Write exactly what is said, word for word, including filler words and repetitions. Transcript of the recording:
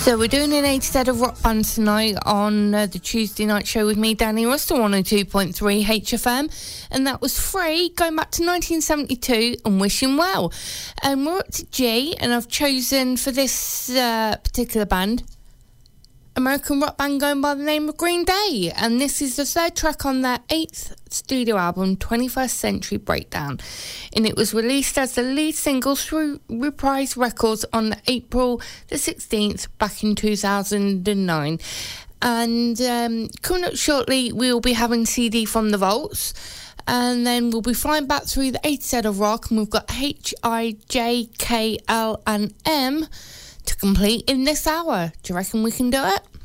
So we're doing an eighty set of rock band tonight on uh, the Tuesday night show with me, Danny Russell, one oh two point three H F M, and that was Free, going back to nineteen seventy-two and Wishing Well. And we're up to G, and I've chosen for this uh, particular band American rock band going by the name of Green Day, and this is the third track on their eighth studio album, twenty-first Century Breakdown, and it was released as the lead single through Reprise Records on April the sixteenth back in two thousand nine. And um, coming up shortly we'll be having C D from the Vaults, and then we'll be flying back through the eighth set of rock, and we've got H, I, J, K, L and M to complete in this hour. Do you reckon we can do it?